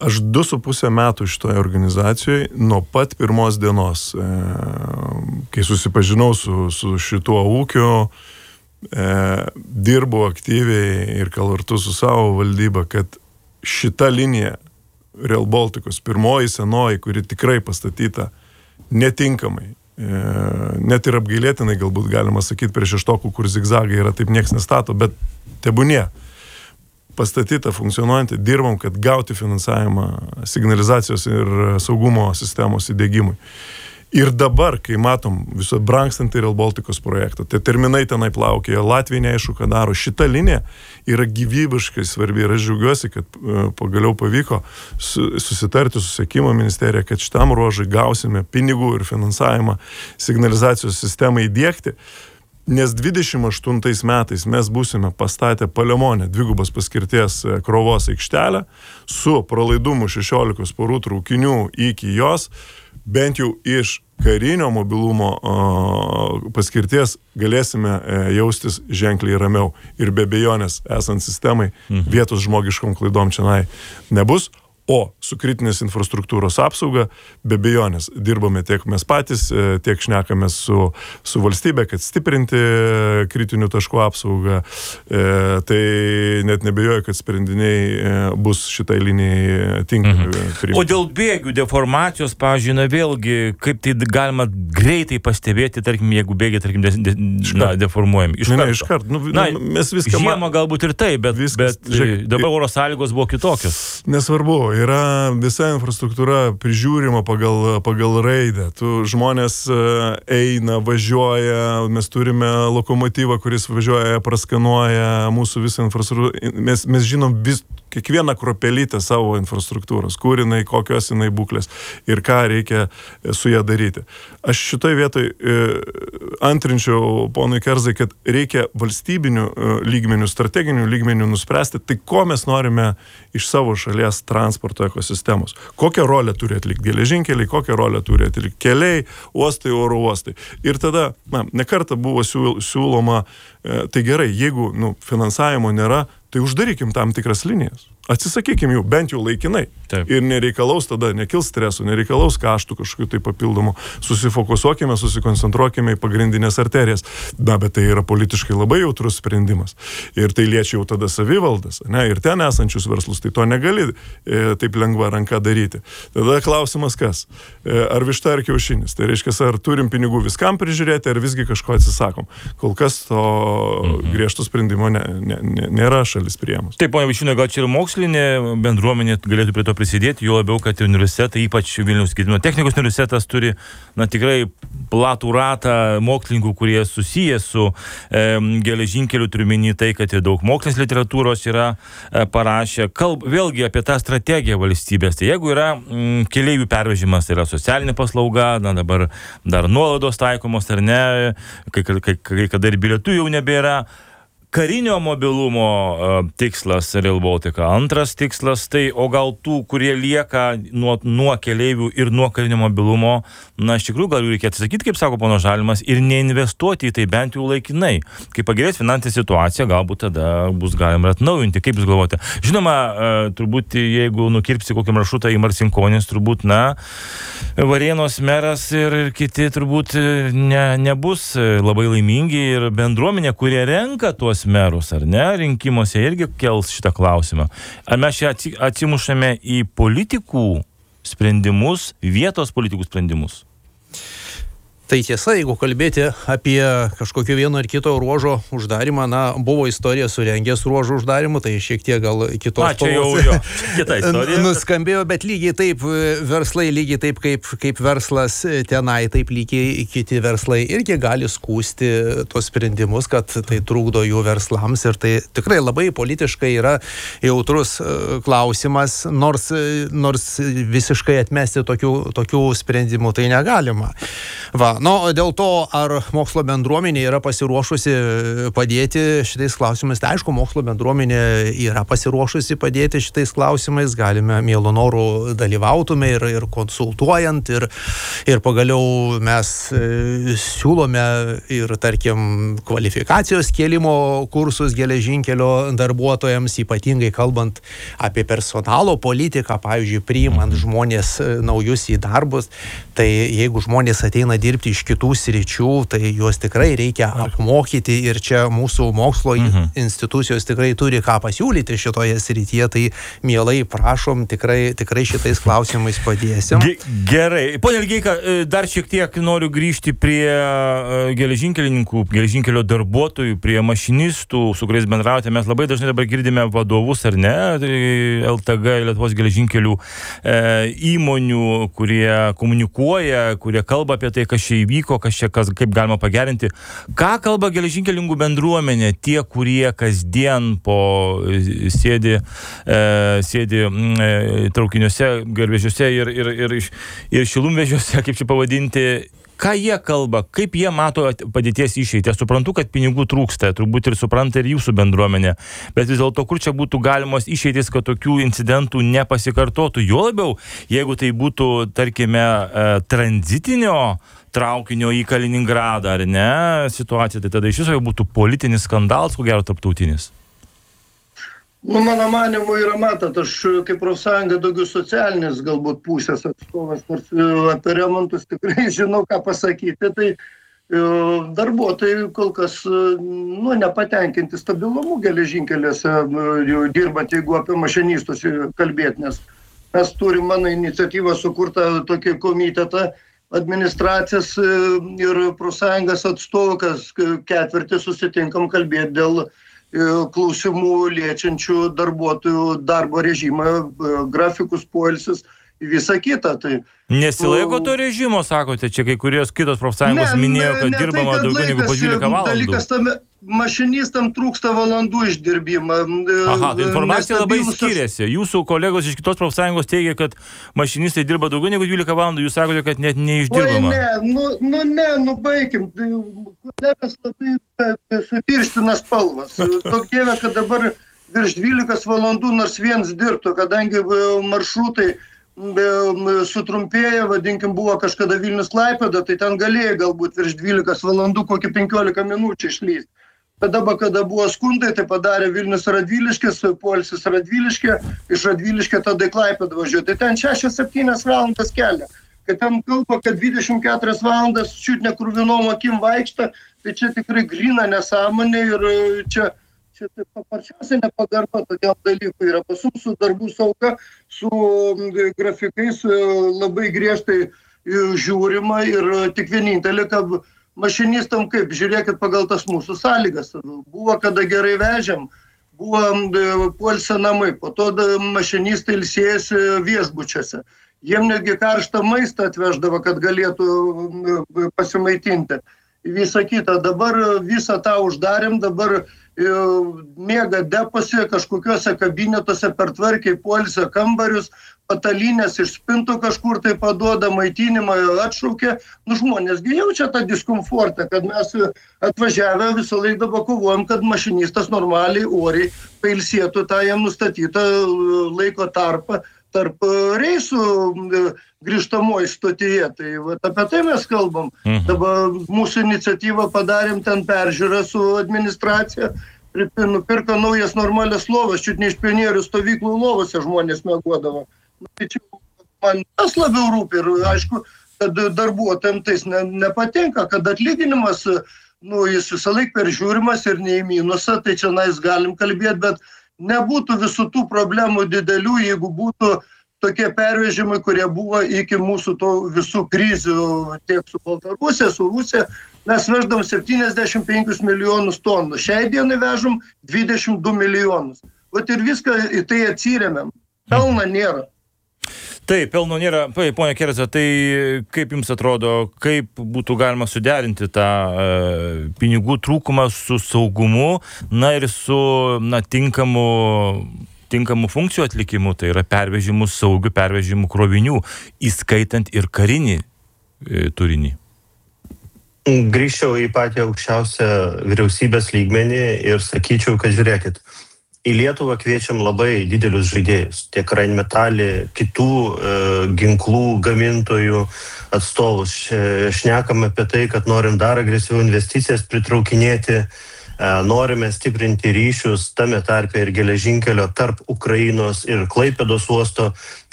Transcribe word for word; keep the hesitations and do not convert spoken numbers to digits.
Aš du su pusę metų šitoje organizacijoje nuo pat pirmos dienos, e, kai susipažinau su, su šituo ūkiu, e, dirbau aktyviai ir kartu su savo valdyba, kad šita linija Rail Balticos, pirmoji senoji, kuri tikrai pastatyta netinkamai, e, net ir apgailėtinai galbūt galima sakyti prie šeštokų, kur zigzagai yra, taip nieks nestato, bet tebūnie. Pastatyta, funkcionuojantį, dirbam, kad gauti finansavimą signalizacijos ir saugumo sistemos įdiegimui. Ir dabar, kai matom viso brangstantį Rail Balticos projektą, tai terminai tenai plaukė, Latvija neaišku, ką daro. Šita linija yra gyvybiškai svarbi ir aš džiaugiuosi, kad pagaliau pavyko susitarti su susisiekimo ministerija, kad šitam ruožui gausime pinigų ir finansavimą signalizacijos sistemai įdiegti. Nes dvidešimt aštuntais metais mes būsime pastatę Palemonę dvigubos paskirties krovos aikštelę su pralaidumu šešiolikos parų traukinių iki jos, bent jau iš karinio mobilumo o, paskirties galėsime e, jaustis ženkliai ramiau. Ir be abejonės, esant sistemai, mhm. vietos žmogiškom klaidom čionai nebus. O su kritinės infrastruktūros apsauga, be abejonės, dirbame tiek mes patys, tiek šnekame su, su valstybė, kad stiprinti kritinių taškų apsaugą. E, tai net nebejoju, kad sprendiniai e, bus šitai linijai tinkami. Mhm. O dėl bėgių deformacijos, pavyzdžiui, na vėlgi, kaip tai galima greitai pastebėti, tarkim, jeigu bėgiai, tarkim, de, de, na, deformuojami. Iš ne, karto. Ne, iš karto. Nu, na, mes viską... Žiemą galbūt ir tai, bet, viskas, bet žiūrėk, dabar oro sąlygos buvo kitokios. Nesvarbu. Yra visa infrastruktūra prižiūrima pagal, pagal raidę. Tu žmonės eina, važiuoja, mes turime lokomotyvą, kuris važiuoja, praskanuoja mūsų visą infrastruktūrą. Mes, mes žinom vis, kiekvieną kropelytę savo infrastruktūros, kur jinai, kokios jinai būklės ir ką reikia su ją daryti. Aš šitoj vietoj e, antrinčiau ponui Kerzai, kad reikia valstybinių e, lygmenių, strateginių lygmenių nuspręsti, tai ko mes norime iš savo šalies transporto ekosistemos. Kokią rolę turi atlikti geležinkeliai, kokią rolę turi atlikti keliai, uostai, oro uostai. Ir tada, na, nekartą buvo siūloma, e, tai gerai, jeigu nu, finansavimo nėra, tai uždarykim tam tikras linijas. Atsisakykim jų, bent jau laikinai. Taip. Ir nereikalaus tada, nekils stresų, nereikalaus kaštų kažkokių tai papildomų. Susifokusuokime, susikoncentruokime į pagrindinės arterijas. Na, bet tai yra politiškai labai jautrus sprendimas. Ir tai liečia jau tada savivaldas, ne, ir ten esančius verslus, tai to negali e, taip lengva ranka daryti. Tada klausimas kas? E, ar višta ar kiaušinis? Tai reiškia, ar turim pinigų viskam prižiūrėti, ar visgi kažko atsisakom. Kol kas to mhm. griežto sprendimo ne, ne, ne, nėra šalis priėmus. Taip, ponia Višinė, gal čia ir mokslinė bendruomenė galėtų prie to prisidėti, jo labiau, kad universitetai, ypač Vilniaus Gedimino technikos universitetas turi, na, tikrai platų ratą mokslininkų, kurie susiję su e, geležinkeliu, turiu minį tai, kad ir daug mokslinės literatūros yra e, parašę. Kalb, vėlgi apie tą strategiją valstybės. Tai jeigu yra m, keleivių pervežimas, tai yra socialinė paslauga, na, dabar dar nuolaidos taikomos, ar ne, kai, kai, kai kada ir bilietų jau nebėra. Karinio mobilumo uh, tikslas Rail Baltica. Antras tikslas, tai o gal tų, kurie lieka nuo, nuo keleivių ir nuo karinio mobilumo, na, iš tikrųjų gal jų reikėtų sakyti, kaip sako pono Žalimas, ir neinvestuoti į tai bent jau laikinai. Kai pagerės finansinė situacija, galbūt tada bus galima atnaujinti. Kaip jūs galvojate? Žinoma, uh, turbūt jeigu nukirpsi kokį maršrutą į Marcinkonys, turbūt, na, Varėnos meras ir, ir kiti turbūt ne, nebus labai laimingi ir bendruomenė, kurie renka tuos merus, ar ne, rinkimuose irgi kels šitą klausimą. Ar mes čia atsimušame į politikų sprendimus, vietos politikų sprendimus? Tai tiesa, jeigu kalbėti apie kažkokio vieno ar kito ruožo uždarimą, na, buvo istorija surengęs ruožo uždarimą, tai šiek tiek gal kitos A, čia jau, jo, kita istorija. Nuskambėjo, bet lygiai taip verslai, lygiai taip kaip, kaip verslas tenai, taip lygiai kiti verslai irgi gali skųsti tos sprendimus, kad tai trukdo jų verslams ir tai tikrai labai politiškai yra jautrus klausimas, nors, nors visiškai atmesti tokių, tokių sprendimų tai negalima. Va, nu, dėl to, ar mokslo bendruomenė yra pasiruošusi padėti šitais klausimais, tai aišku, mokslo bendruomenė yra pasiruošusi padėti šitais klausimais, galime mielo norų dalyvautume ir, ir konsultuojant, ir, ir pagaliau mes e, siūlome ir, tarkim, kvalifikacijos kėlimo kursus geležinkelio darbuotojams, ypatingai kalbant apie personalo politiką, pavyzdžiui, priimant žmonės naujus į darbus, tai jeigu žmonės ateina dirbti iš kitų sričių, tai juos tikrai reikia apmokyti ir čia mūsų mokslo mhm. institucijos tikrai turi ką pasiūlyti šitoje srityje, tai mielai prašom, tikrai, tikrai šitais klausimais padėsim. Gerai. Pone Ilgeika, dar šiek tiek noriu grįžti prie geležinkelininkų, geležinkelio darbuotojų, prie mašinistų, su kuriais bendraujate. Mes labai dažnai dabar girdime vadovus, ar ne, L T G, Lietuvos geležinkelių e, įmonių, kurie komunikuoja, kurie kalba apie tai, kas čia įvyko, kas čia, kas, kaip galima pagerinti. Ką kalba geležinkelininkų bendruomenė, tie, kurie kasdien po sėdi, e, sėdi e, traukiniuose, garvežiuose ir, ir, ir, ir šilumvežiuose, kaip čia pavadinti, ką jie kalba, kaip jie mato padėties išeitį. Aš suprantu, kad pinigų trūksta, turbūt ir supranta ir jūsų bendruomenė, bet vis dėlto, kur čia būtų galimos išeitis, kad tokių incidentų nepasikartotų. Jo labiau, jeigu tai būtų, tarkime, tranzitinio traukinio į Kaliningradą, ar ne, situacija, tai tada iš viso jau būtų politinis skandalas, ko gero tarptautinis. Nu, mano manimu yra, matot, aš kaip profsąjunga daugiau socialinės galbūt pusės atstovas, nors apie remontus tikrai žinau, ką pasakyti, tai darbuotojai kol kas nu, nepatenkinti stabilumu geležinkeliuose dirbant, jeigu apie mašinistus kalbėti, nes mes turim mano iniciatyvą sukurtą tokį komitetą administracijas ir profsąjungos atstovų, kas ketvirtį susitinkam kalbėti dėl klausimų liečiančių darbuotojų darbo režimą, grafikus, poilsis, visą kitą. Tai, Nesilaiko to režimo, sakote, čia kai kurios kitos profsąjungos ne, minėjo, kad ne, dirbama tai, kad daugiau negu po dvylika valandų. Tame, mašinistam trūksta valandų išdirbimą. Aha, tai informacija labai skiriasi. Jūsų kolegos iš kitos profsąjungos teigia, kad mašinistai dirba daugiau negu dvylika valandų, jūs sakote, kad net neišdirbama. Oi, ne, nu, nu ne, nu baigim. Kolegas labai supirština spalvas. Tok dieve, kad dabar virš dvylikos valandų nors viens dirbtų, kadangi maršrutai sutrumpėję, vadinkim, buvo kažkada Vilnius Klaipėda, tai ten galėjo galbūt virš dvylikos valandų kokį penkiolika minučių išlysti. Tada, kada buvo skundai, tai padarė Vilnius Radviliškės, poilsis Radviliškė, iš Radviliškė tada į Klaipėdą važiuoti. Tai ten šešios septynios valandas kelia. Kad ten kalba, kad dvidešimt keturias valandas čiut nekruvinom akim vaikšta, tai čia tikrai grina nesąmonė ir čia Čia taip paprasčiausiai nepagarba tokiam dalykui yra. Pas mūsų darbų sauga su grafikais labai griežtai žiūrima ir tik vienintelė, kad mašinistam kaip, žiūrėkit pagal tas mūsų sąlygas. Buvo, kada gerai vežėm, buvo poilsio namai, po to mašinistai ilsėjasi viešbučiuose. Jiem netgi karštą maistą atveždavo, kad galėtų pasimaitinti. Visą kitą. Dabar visą tą uždarėm, dabar mėga depose, kažkokiuose kabinetuose pertvarkiai poilsio kambarius, patalinės iš spintų kažkur tai paduoda, maitinimą atšaukia. Nu, žmonėsgi jaučia tą diskomfortą, kad mes atvažiavę visą laiką dabar kovojam, kad mašinistas normaliai, oriai pailsėtų tą jam nustatytą laiko tarpą tarp reisų grįžtamoji stotyje. Tai vat, apie tai mes kalbam. Mhm. Dabar mūsų iniciatyvą padarėm ten peržiūrą su administracija, nupirko naujas normalias lovas, čiut ne iš pionierių stovyklų lovose žmonės miegodavo. Tai čia man tas labiau rūpi ir aišku, kad darbuotojams tais ne, nepatinka, kad atlyginimas, nu, jis visą laik peržiūrimas ir ne į minusą, tai čia nais galim kalbėti, bet nebūtų visų tų problemų didelių, jeigu būtų tokie pervežimai, kurie buvo iki mūsų to visų krizių, tiek su Baltarusija, su Rusija. Mes veždom septyniasdešimt penkis milijonus tonų. Šiai dienai vežom dvidešimt du milijonus. Vat ir viską į tai atsirėmėm. Pelno nėra. Taip, pelno nėra. Ponia Kerza, tai kaip jums atrodo, kaip būtų galima suderinti tą e, pinigų trūkumą su saugumu, na ir su na, tinkamu, tinkamu funkcijų atlikimu, tai yra pervežimų, saugių pervežimų krovinių, įskaitant ir karinį e, turinį? Grįžčiau į patį aukščiausią vyriausybės lygmenį ir sakyčiau, kad žiūrėkit, į Lietuvą kviečiam labai didelius žaidėjus, tiek Rheinmetall, kitų e, ginklų gamintojų atstovus. Šnekam apie tai, kad norim dar agresyviau investicijas pritraukinėti, e, norime stiprinti ryšius tame tarpe ir geležinkelio tarp Ukrainos ir Klaipėdos uosto.